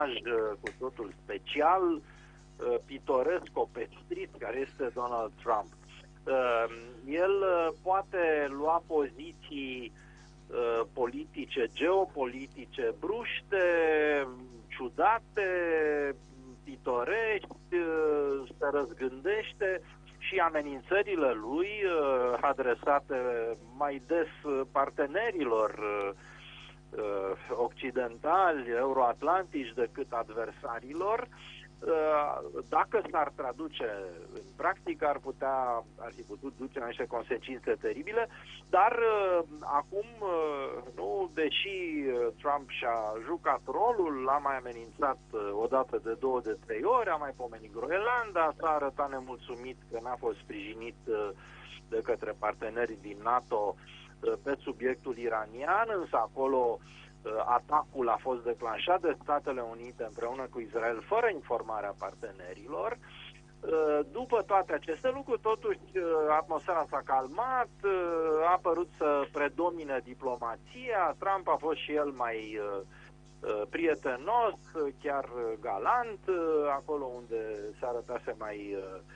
cu totul special, pitoresc, opestrit, care este Donald Trump. El poate lua poziții politice, geopolitice, bruște, ciudate, pitorești, se răzgândește și amenințările lui adresate mai des partenerilor occidentali, euroatlantici decât adversarilor, dacă s-ar traduce în practică, ar fi putut duce la niște consecințe teribile, dar acum, nu, deși Trump și-a jucat rolul, l-a mai amenințat odată de 2, de 3 ori, a mai pomenit Groenlanda, s-a arătat nemulțumit că n-a fost sprijinit de către partenerii din NATO pe subiectul iranian, însă acolo atacul a fost declanșat de Statele Unite împreună cu Israel fără informarea partenerilor. După toate aceste lucruri, totuși, atmosfera s-a calmat, a părut să predomine diplomația, Trump a fost și el mai prietenos, chiar galant, acolo unde se arătase mai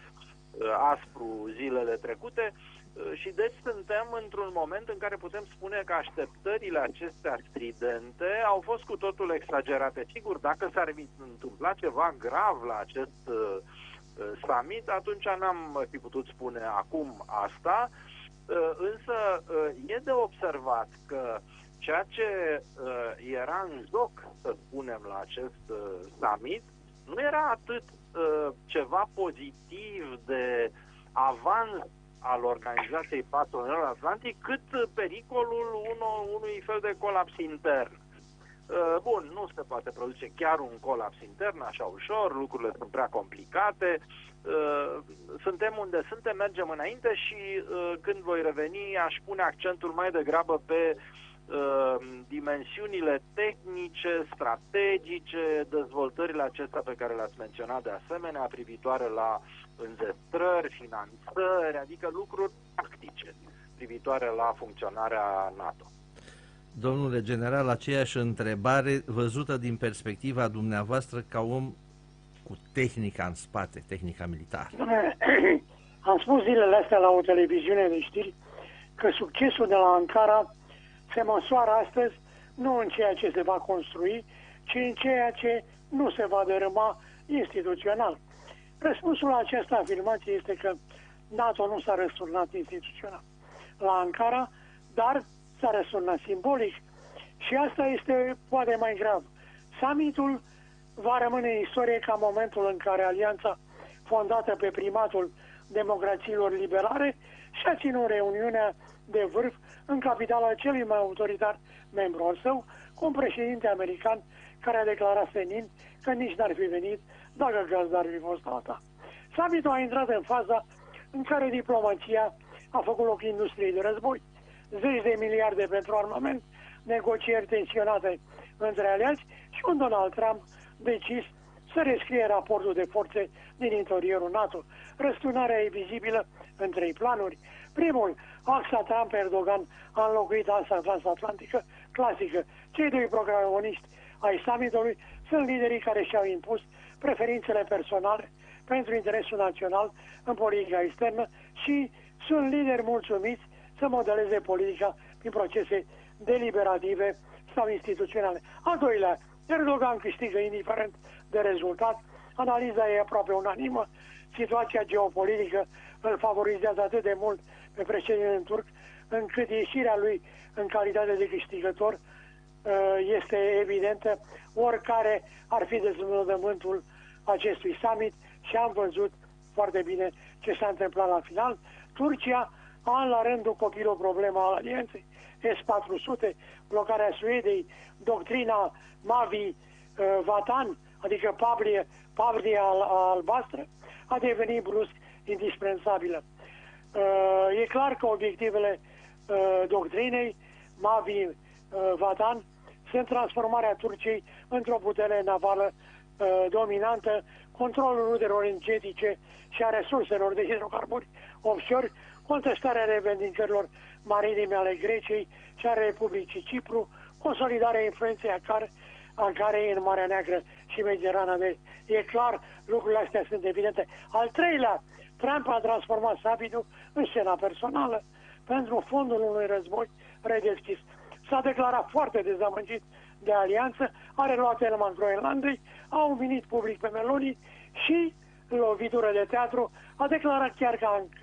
aspru zilele trecute. Și deci suntem într-un moment în care putem spune că așteptările acestea stridente au fost cu totul exagerate. Sigur, dacă s-ar întâmpla ceva grav la acest summit, atunci n-am fi putut spune acum asta, însă e de observat că ceea ce era în joc, să spunem, la acest summit, nu era atât ceva pozitiv de avans al Organizației Patronilor Atlantic, cât pericolul unui fel de colaps intern. Bun, nu se poate produce chiar un colaps intern așa ușor, lucrurile sunt prea complicate, suntem unde suntem, mergem înainte și când voi reveni aș pune accentul mai degrabă pe dimensiunile tehnice, strategice, dezvoltările acestea pe care le-ați menționat de asemenea, privitoare la înzestrări, finanțări, adică lucruri practice privitoare la funcționarea NATO. Domnule general, aceeași întrebare văzută din perspectiva dumneavoastră ca om cu tehnica în spate, tehnica militară. Am spus zilele astea la o televiziune de știri că succesul de la Ankara se măsoară astăzi nu în ceea ce se va construi, ci în ceea ce nu se va dărâma instituțional. Răspunsul la această afirmație este că NATO nu s-a răsturnat instituțional la Ankara, dar s-a răsturnat simbolic. Și asta este poate mai grav. Summitul va rămâne în istorie ca momentul în care alianța fondată pe primatul democrațiilor liberale și-a ținut reuniunea de vârf în capitala celui mai autoritar membru al său, cu un președinte american care a declarat senin că nici n-ar fi venit dacă gazda ar fi fost alta. Summitul a intrat în faza în care diplomația a făcut loc industriei de război. 10 de miliarde pentru armament, negocieri tensionate între aliați și un Donald Trump decis să rescrie raportul de forțe din interiorul NATO. Răsturnarea e vizibilă în 3 planuri. Primul, axa Trump-Erdogan a înlocuit axa transatlantică clasică. Cei 2 protagoniști ai summitului sunt liderii care și-au impus preferințele personale pentru interesul național în politica externă și sunt lideri mulțumiți să modeleze politica prin procese deliberative sau instituționale. Al doilea, Erdogan câștigă indiferent de rezultat, analiza e aproape unanimă, situația geopolitică îl favorizează atât de mult pe președintele turc, încât ieșirea lui în calitate de câștigător este evidentă, oricare ar fi deznodământul acestui summit, și am văzut foarte bine ce s-a întâmplat la final. Turcia, an la rândul copilă o problemă a alianței, S-400, blocarea Suediei, doctrina Mavi-Vatan, adică pavlia albastră, a devenit brusc indispensabilă. E clar că obiectivele doctrinei Mavi-Vatan sunt transformarea Turciei într-o putere navală dominantă, controlul rudelor energetice și a resurselor de hidrocarburi offshore, contestarea revendicărilor maritime ale Greciei și a Republicii Cipru, consolidarea influenței Ankarei în Marea Neagră și Mediterana de Est. E clar, lucrurile astea sunt evidente. Al treilea, Trump a transformat summitul în scena personală pentru fondul unui război redeschis. S-a declarat foarte dezamăgit de alianță, a reluat Elman Groenlandei, a umilit public pe Meloni și, lovitură de teatru, a declarat chiar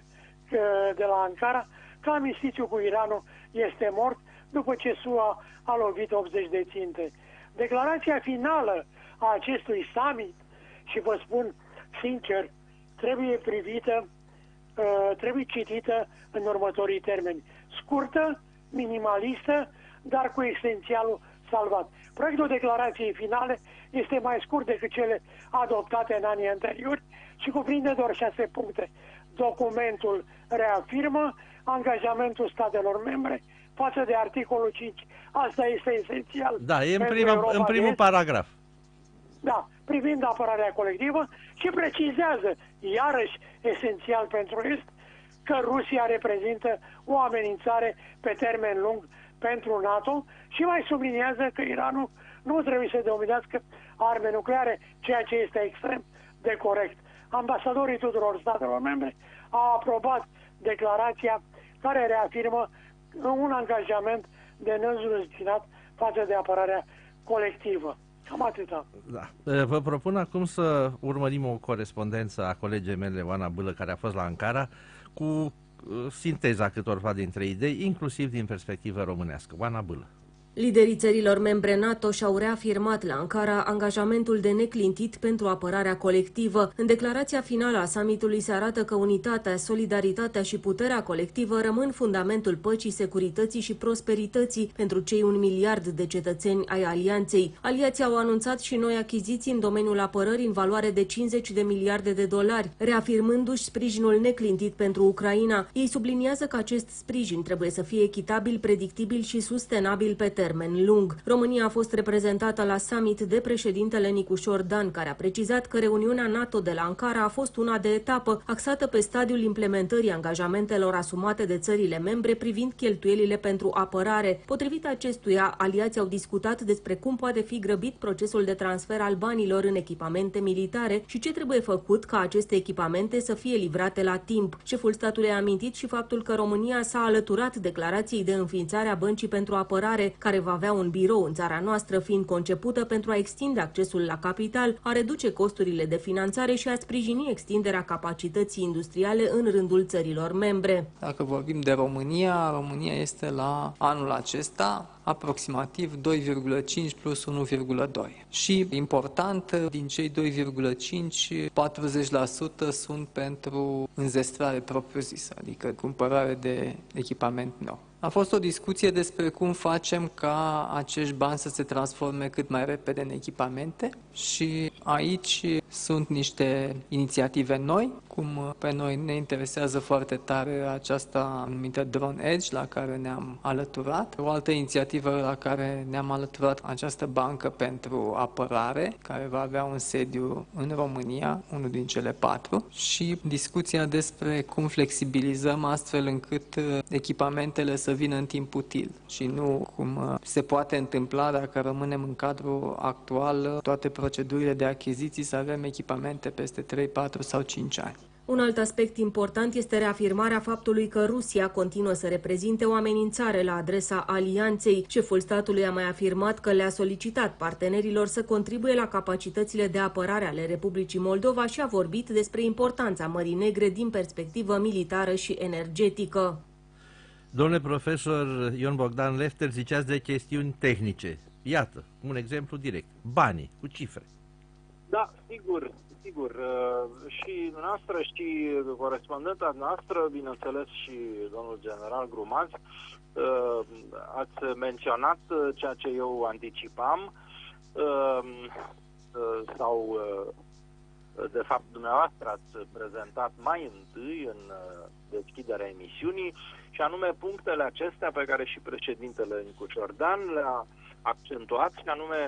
de la Ankara că amnistițiul cu Iranul este mort după ce SUA a lovit 80 de ținte. Declarația finală a acestui summit, și vă spun sincer, trebuie privită, trebuie citită în următorii termeni. Scurtă, minimalistă, dar cu esențialul salvat. Proiectul declarației finale este mai scurt decât cele adoptate în anii anteriori și cuprinde doar 6 puncte. Documentul reafirmă angajamentul statelor membre față de articolul 5. Asta este esențial. Da, e în primul paragraf. Da, privind apărarea colectivă și precizează, iarăși esențial pentru Est, că Rusia reprezintă o amenințare pe termen lung pentru NATO și mai subliniază că Iranul nu trebuie să dominească arme nucleare, ceea ce este extrem de corect. Ambasadorii tuturor statelor membre au aprobat declarația care reafirmă un angajament de neînzutinat față de apărarea colectivă. Cam atâta. Da. Vă propun acum să urmărim o corespondență a colegei mele, Oana Bâlă, care a fost la Ankara, cu sinteza câtorva dintre idei, inclusiv din perspectivă românească. Oana Bâlă. Liderii țărilor membre NATO și-au reafirmat la Ankara angajamentul de neclintit pentru apărarea colectivă. În declarația finală a summitului se arată că unitatea, solidaritatea și puterea colectivă rămân fundamentul păcii, securității și prosperității pentru cei 1 miliard de cetățeni ai alianței. Aliații au anunțat și noi achiziții în domeniul apărării în valoare de 50 de miliarde de dolari, reafirmându-și sprijinul neclintit pentru Ucraina. Ei subliniază că acest sprijin trebuie să fie echitabil, predictibil și sustenabil pe termen lung. România a fost reprezentată la summit de președintele Nicușor Dan, care a precizat că reuniunea NATO de la Ankara a fost una de etapă, axată pe stadiul implementării angajamentelor asumate de țările membre privind cheltuielile pentru apărare. Potrivit acestuia, aliații au discutat despre cum poate fi grăbit procesul de transfer al banilor în echipamente militare și ce trebuie făcut ca aceste echipamente să fie livrate la timp. Șeful statului a amintit și faptul că România s-a alăturat declarației de înființare a Băncii pentru Apărare, care va avea un birou în țara noastră, fiind concepută pentru a extinde accesul la capital, a reduce costurile de finanțare și a sprijini extinderea capacității industriale în rândul țărilor membre. Dacă vorbim de România, România este la anul acesta aproximativ 2,5 plus 1,2. Și important, din cei 2,5, 40% sunt pentru înzestrare propriu-zisă, adică cumpărare de echipament nou. A fost o discuție despre cum facem ca acești bani să se transforme cât mai repede în echipamente și aici sunt niște inițiative noi, cum pe noi ne interesează foarte tare aceasta numită Drone Edge, la care ne-am alăturat. O altă inițiativă la care ne-am alăturat, această bancă pentru apărare, care va avea un sediu în România, unul din cele 4, și discuția despre cum flexibilizăm astfel încât echipamentele să vină în timp util și nu cum se poate întâmpla dacă rămânem în cadrul actual, toate procedurile de achiziții, să avem echipamente peste 3, 4 sau 5 ani. Un alt aspect important este reafirmarea faptului că Rusia continuă să reprezinte o amenințare la adresa alianței. Șeful statului a mai afirmat că le-a solicitat partenerilor să contribuie la capacitățile de apărare ale Republicii Moldova și a vorbit despre importanța Mării Negre din perspectivă militară și energetică. Domnule profesor Ion Bogdan Lefter, ziceați de chestiuni tehnice. Iată, un exemplu direct. Banii, cu cifre. Da, sigur. Și noastră și corespondenta noastră, bineînțeles și domnul general Grumaz, ați menționat ceea ce eu anticipam sau de fapt dumneavoastră ați prezentat mai întâi în deschiderea emisiunii, și anume punctele acestea pe care și președintele Nicușor Dan le-a accentuat, și anume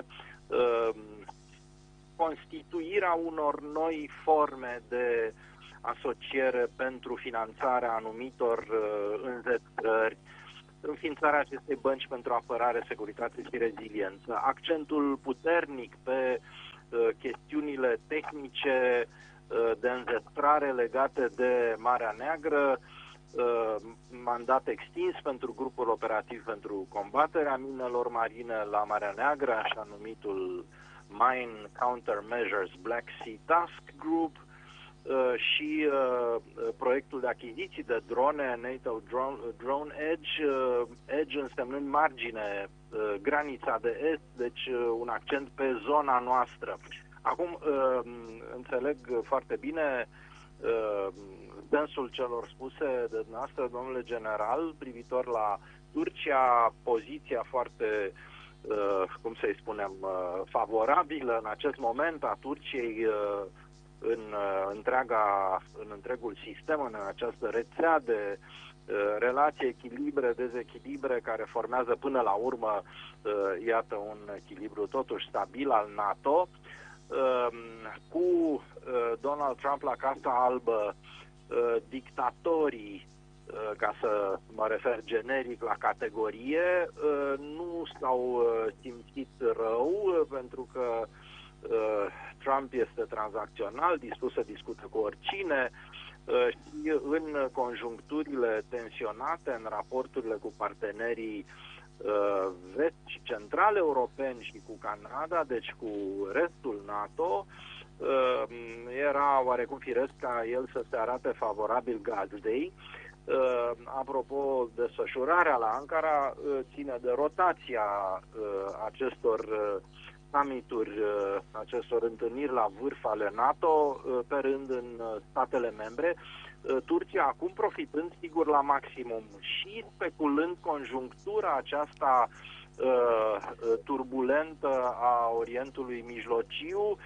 constituirea unor noi forme de asociere pentru finanțarea anumitor înzestrări, înființarea acestei bănci pentru apărare, securitate și reziliență, accentul puternic pe chestiunile tehnice de înzestrare legate de Marea Neagră, mandat extins pentru grupul operativ pentru combaterea minelor marine la Marea Neagră, așa numitul Mine Countermeasures Black Sea Task Group, și proiectul de achiziții de drone, NATO Drone Edge, Edge însemnând margine, granița de est, deci un accent pe zona noastră. Acum, înțeleg foarte bine sensul celor spuse de dumneavoastră, domnule general, privitor la Turcia, poziția foarte, cum să-i spunem, favorabilă în acest moment a Turciei în întregul sistem, în această rețea de relații, echilibre, dezechilibre care formează până la urmă, iată, un echilibru totuși stabil al NATO, cu Donald Trump la Casa Albă, dictatorii, ca să mă refer generic la categorie, nu s-au simțit rău, pentru că Trump este tranzacțional, dispus să discute cu oricine, și în conjuncturile tensionate, în raporturile cu partenerii vest și central europeni și cu Canada, deci cu restul NATO, era oarecum firesc ca el să se arate favorabil gazdei. Apropo, desfășurarea la Ankara ține de rotația acestor summituri, acestor întâlniri la vârf ale NATO, pe rând în statele membre. Turcia acum profitând sigur la maximum și speculând conjunctura aceasta turbulentă a Orientului Mijlociu,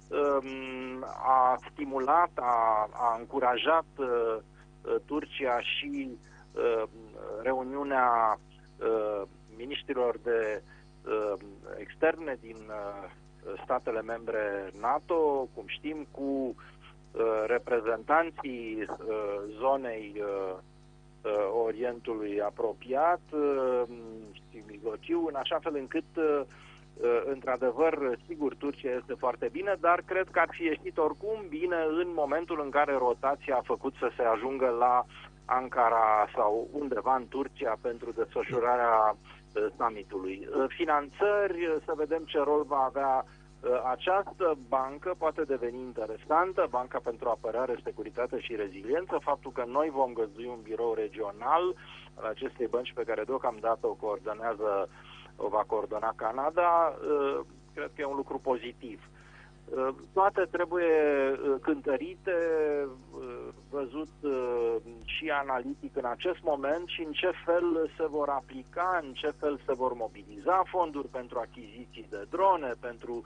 a stimulat, a încurajat Turcia și reuniunea miniștrilor de externe din statele membre NATO, cum știm, cu reprezentanții zonei Orientului apropiat și Mijlociu, în așa fel încât într-adevăr, sigur, Turcia este foarte bine, dar cred că ar fi ieșit oricum bine în momentul în care rotația a făcut să se ajungă la Ankara sau undeva în Turcia pentru desfășurarea summitului. Finanțări, să vedem ce rol va avea această bancă, poate deveni interesantă, Banca pentru Apărare, Securitate și Reziliență. Faptul că noi vom găzdui un birou regional al acestei bănci pe care deocamdată o va coordona Canada, cred că e un lucru pozitiv. Toate trebuie cântărite, văzut și analitic în acest moment și în ce fel se vor aplica, în ce fel se vor mobiliza fonduri pentru achiziții de drone, pentru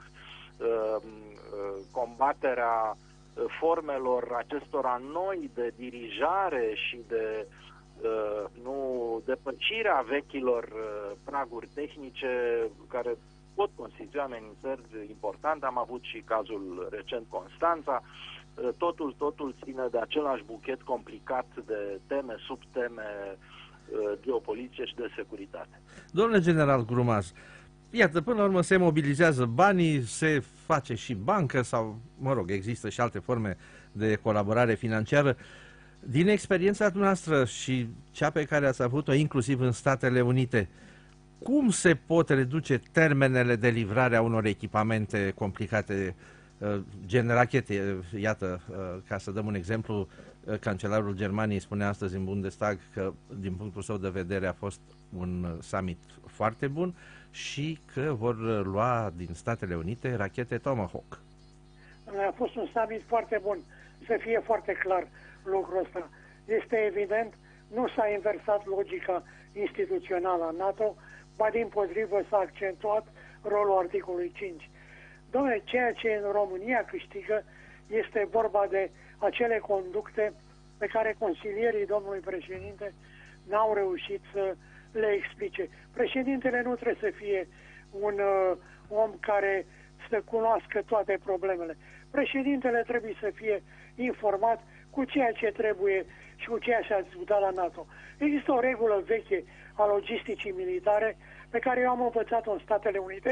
combaterea formelor acestora noi de dirijare și de depășirea vechilor praguri tehnice care pot constitui amenințări importante. Am avut și cazul recent Constanța. Totul ține de același buchet complicat de teme, subteme geopolitice și de securitate. Domnule general Grumaz, iată, până la urmă se mobilizează banii, se face și bancă sau, mă rog, există și alte forme de colaborare financiară. Din experiența noastră și cea pe care ați avut-o inclusiv în Statele Unite, cum se pot reduce termenele de livrare a unor echipamente complicate, gen rachete? Iată, ca să dăm un exemplu, cancelarul Germaniei spunea astăzi în Bundestag că, din punctul său de vedere, a fost un summit foarte bun și că vor lua din Statele Unite rachete Tomahawk. A fost un summit foarte bun, să fie foarte clar lucrul ăsta. Este evident, nu s-a inversat logica instituțională a NATO, ba dimpotrivă s-a accentuat rolul articolului 5. Dom'le, ceea ce în România câștigă este vorba de acele conducte pe care consilierii domnului președinte n-au reușit să le explice. Președintele nu trebuie să fie un om care să cunoască toate problemele. Președintele trebuie să fie informat cu ceea ce trebuie și cu ceea ce a discutat la NATO. Există o regulă veche a logisticii militare pe care eu am învățat-o în Statele Unite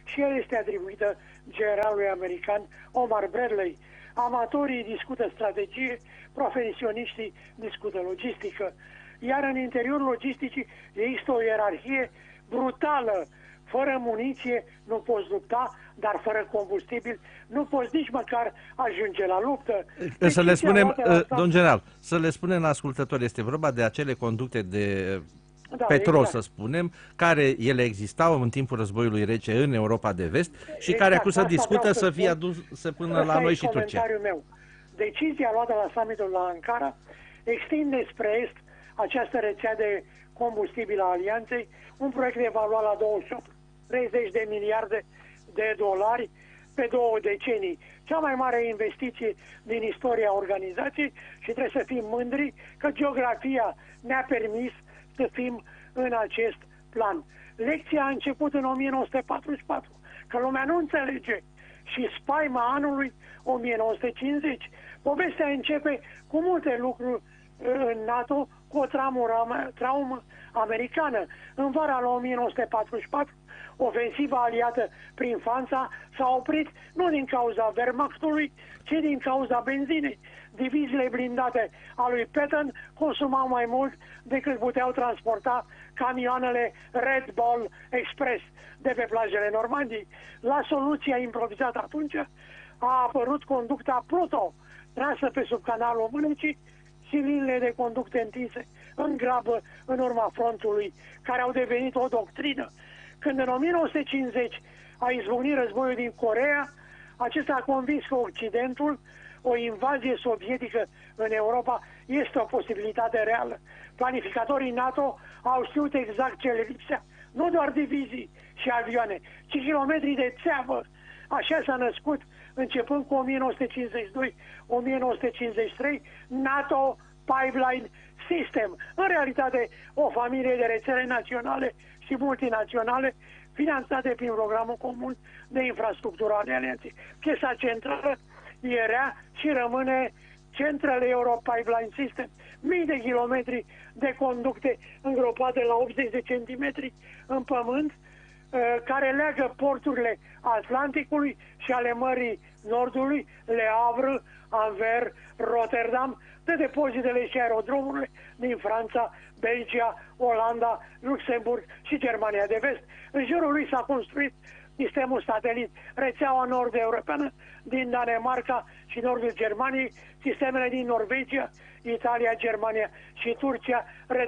și el este atribuită generalului american Omar Bradley. Amatorii discută strategie, profesioniștii discută logistică. Iar în interiorul logisticii există o ierarhie brutală. Fără muniție nu poți lupta, dar fără combustibil nu poți nici măcar ajunge la luptă. Să le spunem, domn general, să le spunem la ascultători, este vorba de acele conducte de petrol, exact, să spunem, care ele existau în timpul războiului rece în Europa de vest și exact, care acum se discută să fie aduse până la noi și Turcia. Meu. Decizia luată la summitul la Ankara extinde spre est această rețea de combustibil a Alianței, un proiect evaluat la 230 de miliarde de dolari pe 2 decenii. Cea mai mare investiție din istoria organizației și trebuie să fim mândri că geografia ne-a permis să fim în acest plan. Lecția a început în 1944, că lumea nu înțelege, și spaima anului 1950. Povestea începe cu multe lucruri în NATO, cu o traumă americană. În vara lui 1944, ofensiva aliată prin Franța s-a oprit nu din cauza Wehrmachtului, ci din cauza benzinei. Diviziile blindate a lui Patton consumau mai mult decât puteau transporta camioanele Red Bull Express de pe plajele Normandiei. La soluția improvizată atunci a apărut conducta Pluto, trasă pe sub canalul Mânecii, și liniile de conducte întinse în grabă în urma frontului, care au devenit o doctrină. Când în 1950 a izbucnit războiul din Coreea, acesta a convins că Occidentul, o invazie sovietică în Europa, este o posibilitate reală. Planificatorii NATO au știut exact ce le lipsea. Nu doar divizii și avioane, ci kilometri de țeavă. Așa s-a născut, începând cu 1952-1953, NATO Pipeline System. În realitate, o familie de rețele naționale și multinaționale finanțate prin programul comun de infrastructură ale Alianței. Piesa centrală era și rămâne Central Euro Pipeline System. Mii de kilometri de conducte îngropate la 80 de centimetri în pământ, care leagă porturile Atlanticului și ale Mării Nordului, Le Havre, Anvers, Rotterdam, de depozitele și aerodromurile din Franța, Belgia, Olanda, Luxemburg și Germania de Vest. În jurul lui s-a construit sistemul satelit, rețeaua nord-europeană din Danemarca și nordul Germaniei, sistemele din Norvegia, Italia, Germania și Turcia,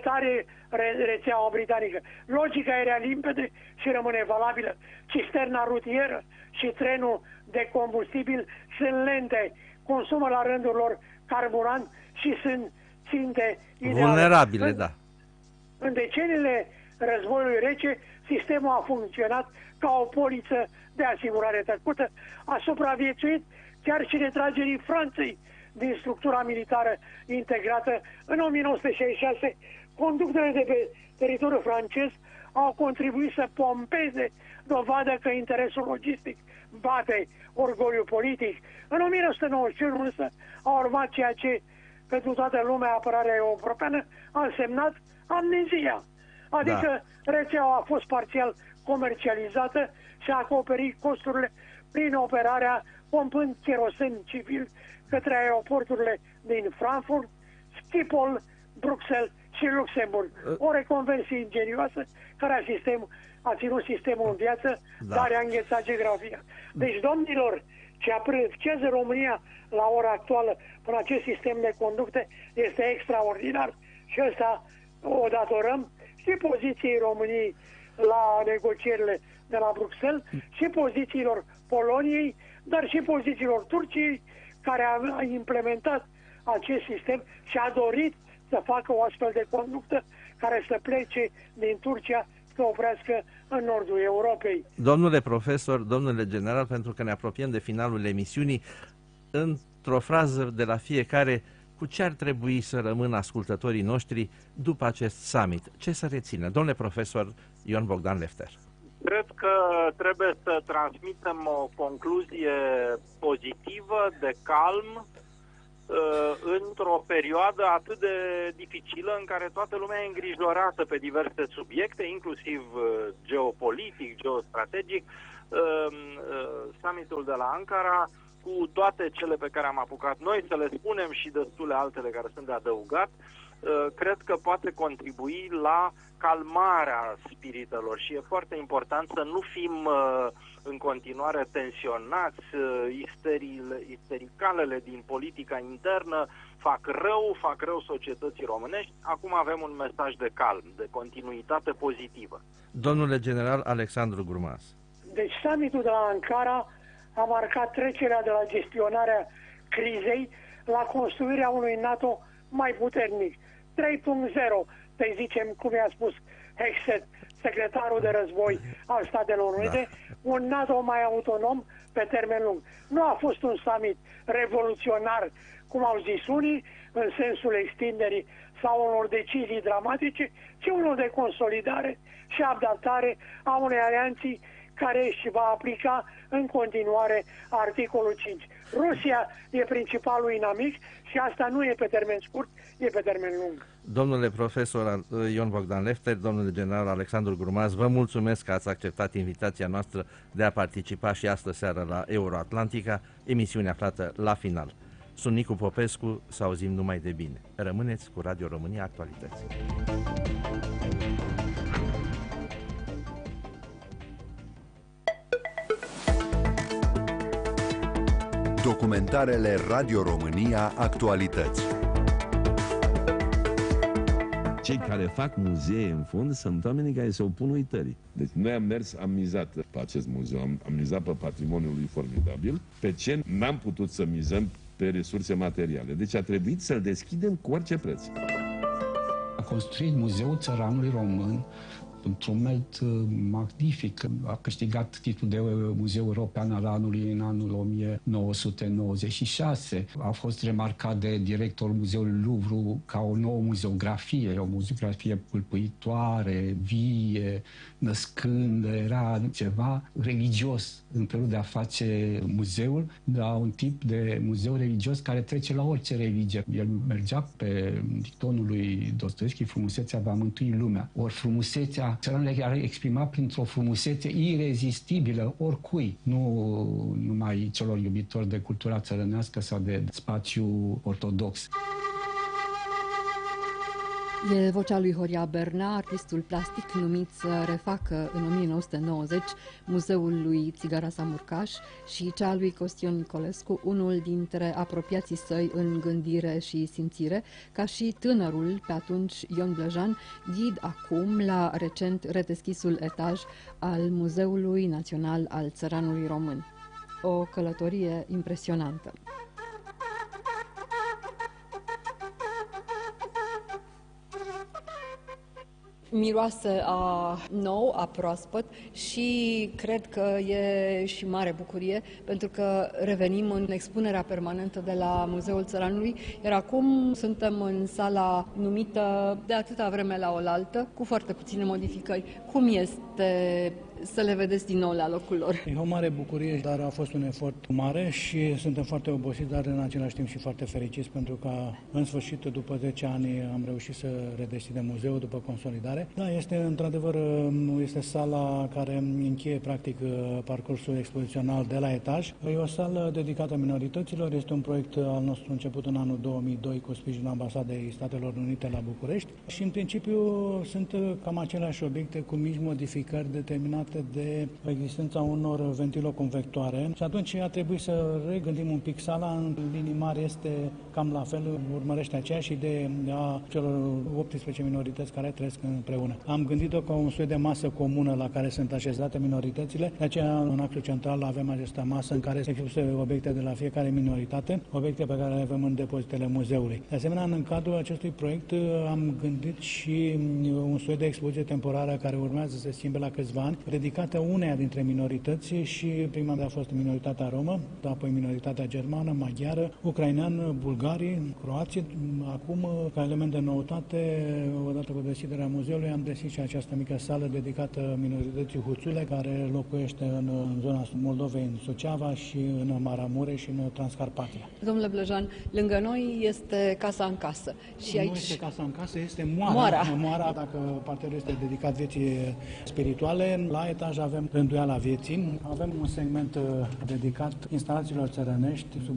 rețeaua britanică. Logica era limpede și rămâne valabilă. Cisterna rutieră și trenul de combustibil sunt lente, consumă la rândul lor carburant și sunt ținte ideale. Vulnerabile, da. În deceniile războiului rece, sistemul a funcționat ca o poliță de asigurare tăcută, a supraviețuit chiar și retragerii Franței din structura militară integrată în 1966. Conductele de pe teritoriul francez au contribuit să pompeze, dovadă că interesul logistic bate orgoliul politic. În 1991 însă a urmat ceea ce pentru toată lumea apărarea europeană a însemnat amnezia. Adică rețeaua a fost parțial comercializată și a acoperit costurile prin operarea pompând kerosen civil către aeroporturile din Frankfurt, Schiphol, Bruxelles și Luxemburg. O reconversie ingenioasă care a ținut sistemul în viață, dar a înghețat geografia. Deci, domnilor, ce apreciază România la ora actuală prin acest sistem de conducte este extraordinar și ăsta o datorăm și poziției României la negocierile de la Bruxelles și pozițiilor Poloniei, dar și pozițiilor Turciei, care a implementat acest sistem și a dorit să facă o astfel de conductă care să plece din Turcia, să oprească în nordul Europei. Domnule profesor, domnule general, pentru că ne apropiem de finalul emisiunii, într-o frază de la fiecare, cu ce ar trebui să rămână ascultătorii noștri după acest summit? Ce să rețină? Domnule profesor Ion Bogdan Lefter. Cred că trebuie să transmitem o concluzie pozitivă, de calm, într-o perioadă atât de dificilă în care toată lumea e îngrijorată pe diverse subiecte, inclusiv geopolitic, geostrategic. summitul de la Ankara, cu toate cele pe care am apucat noi să le spunem și destule altele care sunt de adăugat, cred că poate contribui la calmarea spiritelor și e foarte important să nu fim în continuare tensionați. Istericalele din politica internă fac rău societății românești. Acum avem un mesaj de calm, de continuitate pozitivă. Domnule general Alexandru Grumaz. Deci summitul de la Ankara a marcat trecerea de la gestionarea crizei la construirea unui NATO mai puternic. 3.0, să zicem, cum i-a spus Hegseth, secretarul de război al Statelor Unite, un NATO mai autonom pe termen lung. Nu a fost un summit revoluționar, cum au zis unii, în sensul extinderii sau unor decizii dramatice, ci unul de consolidare și adaptare a unei alianții care își va aplica în continuare articolul 5. Rusia e principalul inamic și asta nu e pe termen scurt, e pe termen lung. Domnule profesor Ion Bogdan Lefter, domnule general Alexandru Grumaz, vă mulțumesc că ați acceptat invitația noastră de a participa și astă seară la Euroatlantica, emisiune aflată la final. Sunt Nicu Popescu, să auzim numai de bine. Rămâneți cu Radio România Actualități. Documentarele Radio România Actualități. Cei care fac muzee în fond sunt oamenii care se opun uitării. Deci noi am mizat pe acest muzeu, am mizat pe patrimoniul lui formidabil, pe ce n-am putut să mizăm pe resurse materiale. Deci a trebuit să-l deschidem cu orice preț. A construit Muzeul Țăranului Român într-un melt magnific. A câștigat titlul de Muzeu European al anului în anul 1996. A fost remarcat de directorul Muzeului Louvre ca o nouă muzeografie, o muzeografie pâlpâitoare, vie, născândă, era ceva religios în felul de a face muzeul, la un tip de muzeu religios care trece la orice religie. El mergea pe dictonul lui Dostoevski, frumusețea va mântui lumea. Ori frumusețea Țăranul care exprima printr-o frumusețe irezistibilă oricui, nu numai celor iubitori de cultura țărănească sau de spațiu ortodox. E vocea lui Horia Bernea, artistul plastic numit să refacă în 1990 muzeul lui Țigara Samurcaș și cea lui Costion Nicolescu, unul dintre apropiații săi în gândire și simțire, ca și tânărul pe atunci Ion Blăjan, ghid acum la recent redeschisul etaj al Muzeului Național al Țăranului Român. O călătorie impresionantă. Miroase a nou, a proaspăt și cred că e și mare bucurie pentru că revenim în expunerea permanentă de la Muzeul Țăranului, iar acum suntem în sala numită de atâta vreme la oaltă, cu foarte puține modificări. Cum este să le vedeți din nou la locul lor? E o mare bucurie, dar a fost un efort mare și suntem foarte obosiți, dar în același timp și foarte fericiți pentru că în sfârșit, după 10 ani, am reușit să redeschidem muzeul după consolidare. Da, este într-adevăr este sala care încheie practic parcursul expozițional de la etaj. E o sală dedicată minorităților, este un proiect al nostru început în anul 2002 cu sprijinul Ambasadei Statelor Unite la București și în principiu sunt cam aceleași obiecte cu mici modificări determinate de existența unor ventiloconvectoare și atunci a trebuit să regândim un pic sala. În linii mari este cam la fel, urmărește aceeași idee a celor 18 minorități care trăiesc împreună. Am gândit-o ca un soi de masă comună la care sunt așezate minoritățile, de aceea în axul central avem această masă în care se expuse obiecte de la fiecare minoritate, obiecte pe care le avem în depozitele muzeului. De asemenea, în cadrul acestui proiect am gândit și un soi de expoziție temporară care urmează să se schimbe la câțiva ani, dedicată uneia dintre minorități și prima dată a fost minoritatea romă, apoi minoritatea germană, maghiară, ucraineană, bulgarii, croații. Acum, ca element de noutate, odată cu deschiderea muzeului, am deschis și această mică sală dedicată minorității Huțule, care locuiește în zona Moldovei, în Suceava și în Maramureș și în Transcarpatia. Domnule Blăjan, lângă noi este Casa în Casă. Și aici... Nu este Casa în Casă, este Moara. Moara, dacă parterul este dedicat vieții spirituale, la la etaj avem Rânduiala vieții, avem un segment dedicat instalațiilor țărănești sub